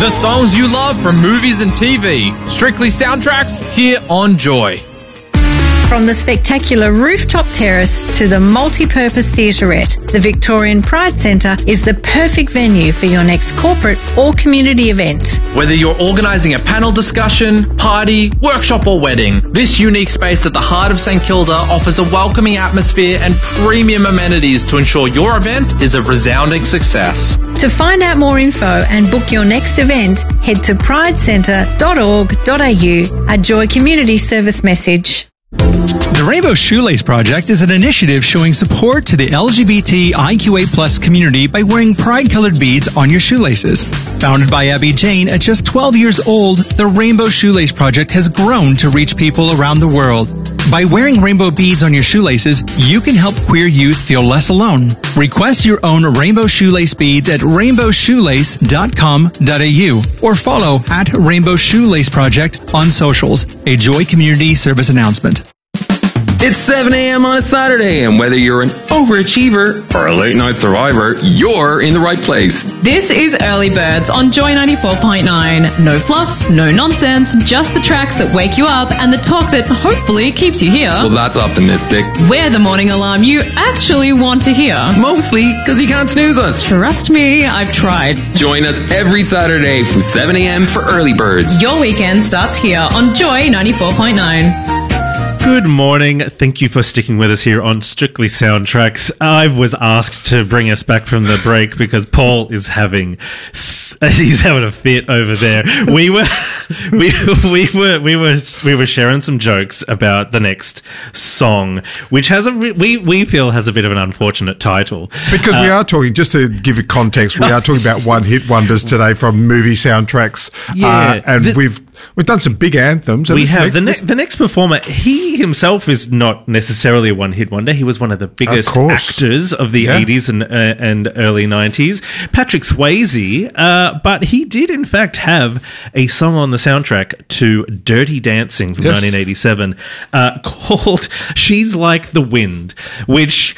The songs you love from movies and TV. Strictly Soundtracks here on Joy. From the spectacular rooftop terrace to the multi-purpose theatrette, the Victorian Pride Centre is the perfect venue for your next corporate or community event. Whether you're organising a panel discussion, party, workshop or wedding, this unique space at the heart of St Kilda offers a welcoming atmosphere and premium amenities to ensure your event is a resounding success. To find out more info and book your next event, head to pridecentre.org.au, a Joy Community Service message. The Rainbow Shoelace Project is an initiative showing support to the LGBTIQA+ community by wearing pride-colored beads on your shoelaces. Founded by Abby Jane at just 12 years old, the Rainbow Shoelace Project has grown to reach people around the world. By wearing rainbow beads on your shoelaces, you can help queer youth feel less alone. Request your own rainbow shoelace beads at rainbowshoelace.com.au or follow at Rainbow Shoelace Project on socials. A Joy Community Service announcement. It's 7 a.m. on a Saturday, and whether you're an overachiever or a late-night survivor, you're in the right place. This is Early Birds on Joy 94.9. No fluff, no nonsense, just the tracks that wake you up and the talk that hopefully keeps you here. Well, that's optimistic. We're the morning alarm you actually want to hear. Mostly because you can't snooze us. Trust me, I've tried. Join us every Saturday from 7 a.m. for Early Birds. Your weekend starts here on Joy 94.9. Good morning. Thank you for sticking with us here on Strictly Soundtracks. I was asked to bring us back from the break because Paul is having a fit over there. We were sharing some jokes about the next song, which has we feel has a bit of an unfortunate title. Because we are talking, just to give you context, we are talking about one-hit wonders today from movie soundtracks. Yeah, and we've done some big anthems. We have the next performer. He himself is not necessarily a one-hit wonder. He was one of the biggest actors of the 80s and early 90s, Patrick Swayze. But he did, in fact, have a song on the soundtrack to Dirty Dancing from 1987 called "She's Like the Wind," which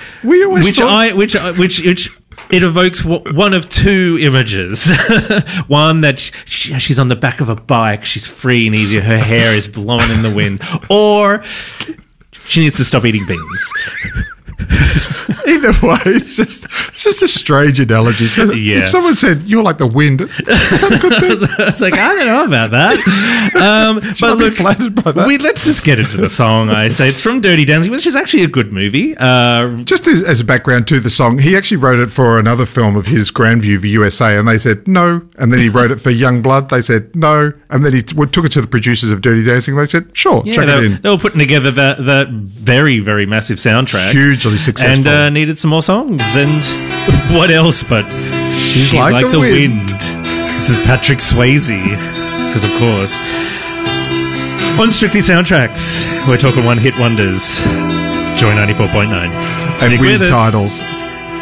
it evokes one of two images. One that she's on the back of a bike, she's free and easy, her hair is blowing in the wind, or she needs to stop eating beans. Either way, it's just a strange analogy. Yeah. If someone said, "You're like the wind," is that a good thing? Like, I don't know about that. But look, flattered by that? Let's just get into the song. I say it's from Dirty Dancing, which is actually a good movie. Just as a background to the song, he actually wrote it for another film of his, Grandview USA, and they said no. And then he wrote it for Young Blood. They said no. And then he took it to the producers of Dirty Dancing. They said, sure, chuck it in. They were putting together that very, very massive soundtrack. Hugely successful. And needed some more songs. And what else but She's Like the Wind. This is Patrick Swayze. Because, of course, on Strictly Soundtracks, we're talking one-hit wonders. Joy 94.9. And weird titles.